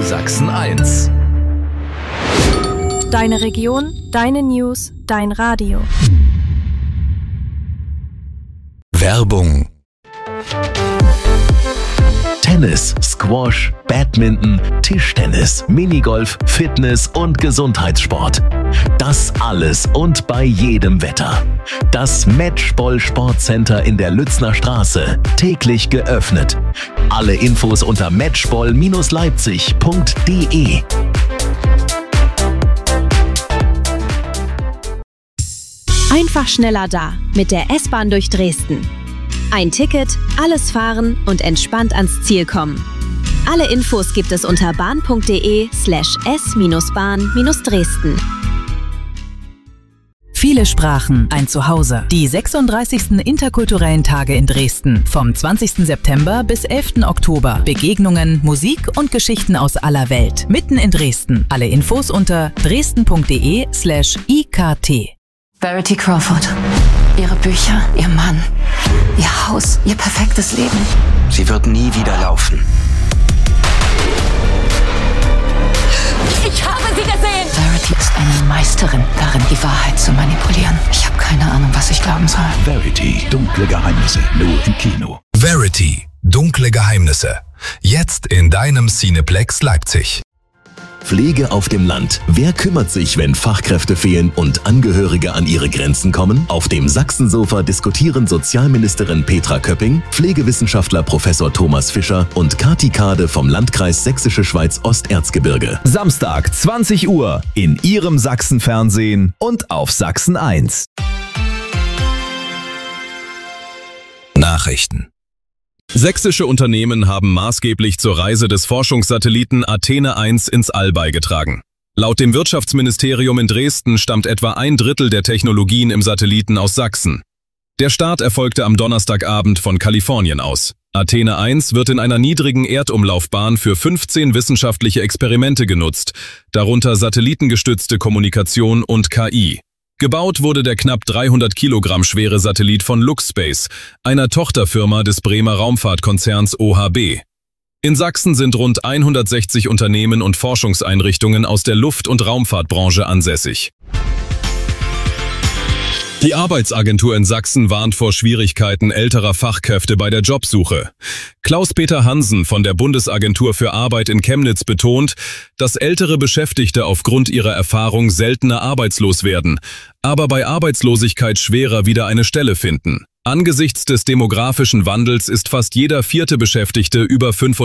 Sachsen 1. Deine Region, deine News, dein Radio. Werbung. Tennis, Squash, Badminton, Tischtennis, Minigolf, Fitness und Gesundheitssport. Das alles und bei jedem Wetter. Das Matchball Sportcenter in der Lützner Straße. Täglich geöffnet. Alle Infos unter matchball-leipzig.de. Einfach schneller da mit der S-Bahn durch Dresden. Ein Ticket, alles fahren und entspannt ans Ziel kommen. Alle Infos gibt es unter bahn.de/s-bahn-Dresden. Viele Sprachen, ein Zuhause. Die 36. Interkulturellen Tage in Dresden. Vom 20. September bis 11. Oktober. Begegnungen, Musik und Geschichten aus aller Welt. Mitten in Dresden. Alle Infos unter dresden.de/ikt. Verity Crawford. Ihre Bücher, ihr Mann, ihr Haus, ihr perfektes Leben. Sie wird nie wieder laufen. Ich habe sie gesehen! Verity ist eine Meisterin darin, die Wahrheit zu manipulieren. Ich habe keine Ahnung, was ich glauben soll. Verity, dunkle Geheimnisse, nur im Kino. Verity, dunkle Geheimnisse. Jetzt in deinem Cineplex Leipzig. Pflege auf dem Land. Wer kümmert sich, wenn Fachkräfte fehlen und Angehörige an ihre Grenzen kommen? Auf dem Sachsensofa diskutieren Sozialministerin Petra Köpping, Pflegewissenschaftler Professor Thomas Fischer und Kati Kade vom Landkreis Sächsische Schweiz-Osterzgebirge. Samstag, 20 Uhr in Ihrem Sachsenfernsehen und auf Sachsen 1. Nachrichten. Sächsische Unternehmen haben maßgeblich zur Reise des Forschungssatelliten Athene 1 ins All beigetragen. Laut dem Wirtschaftsministerium in Dresden stammt etwa 1/3 der Technologien im Satelliten aus Sachsen. Der Start erfolgte am Donnerstagabend von Kalifornien aus. Athene 1 wird in einer niedrigen Erdumlaufbahn für 15 wissenschaftliche Experimente genutzt, darunter satellitengestützte Kommunikation und KI. Gebaut wurde der knapp 300 Kilogramm schwere Satellit von LuxSpace, einer Tochterfirma des Bremer Raumfahrtkonzerns OHB. In Sachsen sind rund 160 Unternehmen und Forschungseinrichtungen aus der Luft- und Raumfahrtbranche ansässig. Die Arbeitsagentur in Sachsen warnt vor Schwierigkeiten älterer Fachkräfte bei der Jobsuche. Klaus-Peter Hansen von der Bundesagentur für Arbeit in Chemnitz betont, dass ältere Beschäftigte aufgrund ihrer Erfahrung seltener arbeitslos werden, aber bei Arbeitslosigkeit schwerer wieder eine Stelle finden. Angesichts des demografischen Wandels ist fast jeder 4. Beschäftigte über 35.